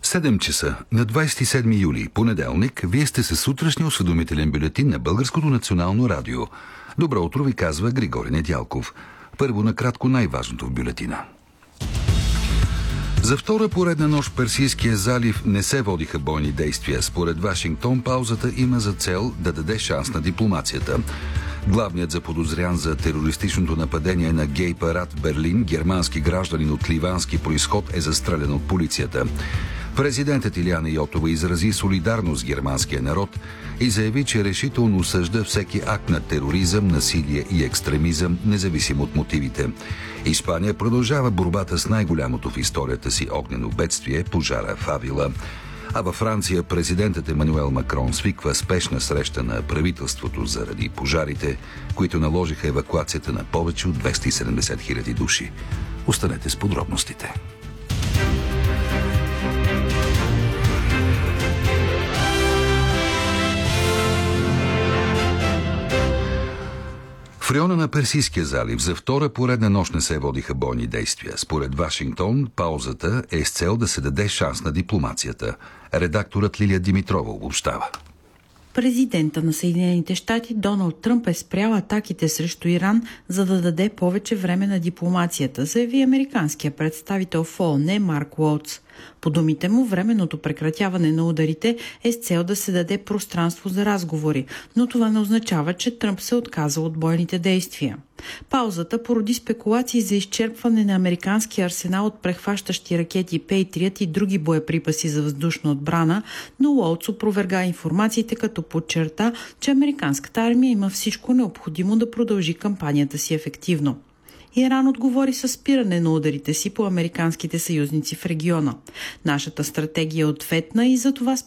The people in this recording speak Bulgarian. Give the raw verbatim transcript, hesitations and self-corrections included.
седем часа на двадесет и седми юли, понеделник, вие сте със сутрешния осведомителен бюлетин на Българското национално радио. Добро утро ви казва Григорий Недялков. Първо накратко най-важното в бюлетина. За втора поредна нощ в Персийския залив не се водиха бойни действия. Според Вашингтон паузата има за цел да даде шанс на дипломацията. Главният заподозрян за терористичното нападение на гей парад в Берлин, германски гражданин от ливански произход, е застрелян от полицията. Президентът Илияна Йотова изрази солидарност с германския народ и заяви, че решително осъжда всеки акт на тероризъм, насилие и екстремизъм, независимо от мотивите. Испания продължава борбата с най-голямото в историята си огнено бедствие – пожара в Авила. А във Франция президентът Емануел Макрон свиква спешна среща на правителството заради пожарите, които наложиха евакуацията на повече от двеста и седемдесет хиляди души. Останете с подробностите. В района на Персийския залив за втора поредна нощ не се водиха бойни действия. Според Вашингтон, паузата е с цел да се даде шанс на дипломацията. Редакторът Лилия Димитрова обобщава. Президента на Съединените щати Доналд Тръмп е спрял атаките срещу Иран, за да даде повече време на дипломацията, заяви американския представител в ООН Марк Уотс. По думите му, временното прекратяване на ударите е с цел да се даде пространство за разговори, но това не означава, че Тръмп се отказа от бойните действия. Паузата породи спекулации за изчерпване на американския арсенал от прехващащи ракети Patriot и други боеприпаси за въздушна отбрана, но Уотс опроверга информациите, като подчерта, че американската армия има всичко необходимо да продължи кампанията си ефективно. Иран отговори със спиране на ударите си по американските съюзници в региона. Нашата стратегия е ответна и за това